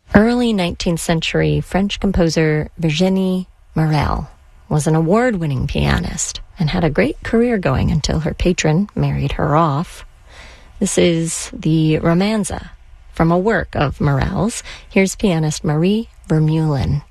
Early 19th century French composer Virginie Morel was an award-winning pianist and had a great career going until her patron married her off. This is the Romanza from a work of Morel's. Here's pianist Marie Vermeulen.